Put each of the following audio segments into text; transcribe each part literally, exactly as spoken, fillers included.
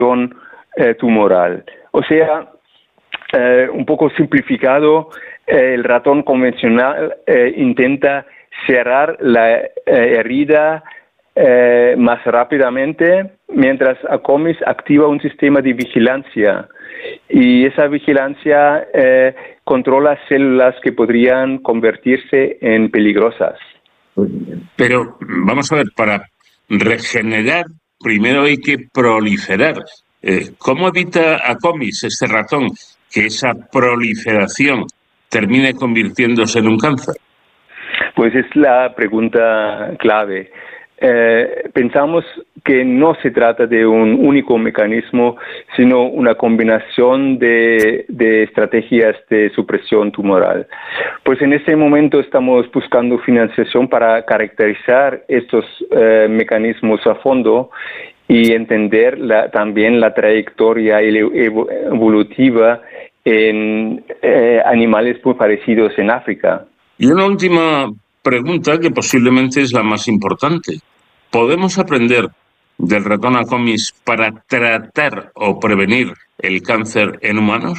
eh, tumoral. O sea, eh, un poco simplificado, eh, el ratón convencional eh, intenta cerrar la eh, herida eh, más rápidamente, mientras Acomis activa un sistema de vigilancia. Y esa vigilancia eh, controla células que podrían convertirse en peligrosas. Pero vamos a ver, para regenerar primero hay que proliferar. Eh, ¿Cómo evita Acomis, este ratón, que esa proliferación termine convirtiéndose en un cáncer? Pues es la pregunta clave. Eh, pensamos que no se trata de un único mecanismo, sino una combinación de, de estrategias de supresión tumoral. Pues en este momento estamos buscando financiación para caracterizar estos eh, mecanismos a fondo y entender la, también la trayectoria evolutiva en eh, animales muy parecidos en África. Y una última pregunta que posiblemente es la más importante. ¿Podemos aprender del ratón Acomis para tratar o prevenir el cáncer en humanos?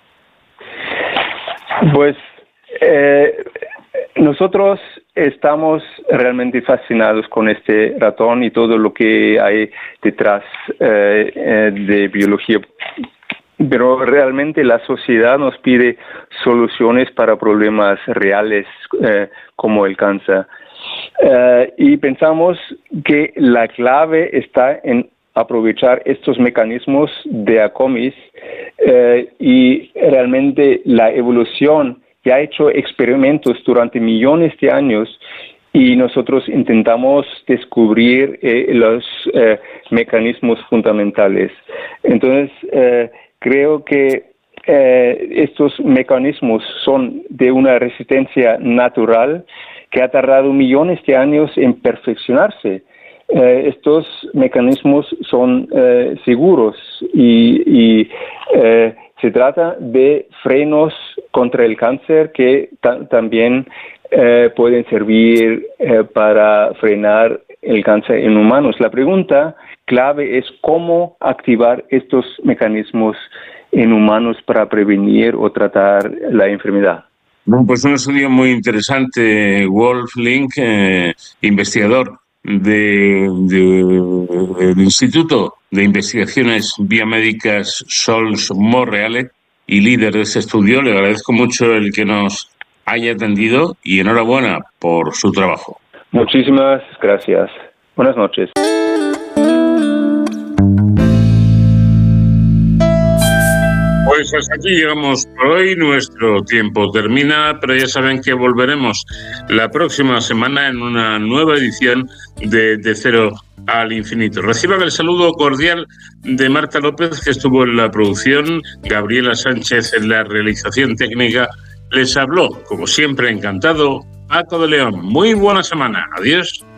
Pues eh, nosotros estamos realmente fascinados con este ratón y todo lo que hay detrás eh, eh, de biología. Pero realmente la sociedad nos pide soluciones para problemas reales eh, como el cáncer. Uh, y pensamos que la clave está en aprovechar estos mecanismos de Acomis uh, y realmente la evolución ya ha hecho experimentos durante millones de años y nosotros intentamos descubrir eh, los eh, mecanismos fundamentales. Entonces, eh, creo que eh, estos mecanismos son de una resistencia natural que ha tardado millones de años en perfeccionarse. Eh, estos mecanismos son eh, seguros y, y eh, se trata de frenos contra el cáncer que ta- también eh, pueden servir eh, para frenar el cáncer en humanos. La pregunta clave es cómo activar estos mecanismos en humanos para prevenir o tratar la enfermedad. Bueno, pues un estudio muy interesante, Wolf Link, eh, investigador de, de, del Instituto de Investigaciones Biomédicas Sols Monreale y líder de ese estudio. Le agradezco mucho el que nos haya atendido y enhorabuena por su trabajo. Muchísimas gracias. Buenas noches. Pues hasta aquí llegamos por hoy, nuestro tiempo termina, pero ya saben que volveremos la próxima semana en una nueva edición de De Cero al Infinito. Reciban el saludo cordial de Marta López, que estuvo en la producción, Gabriela Sánchez en la realización técnica. Les habló, como siempre, encantado, Paco de León. Muy buena semana. Adiós.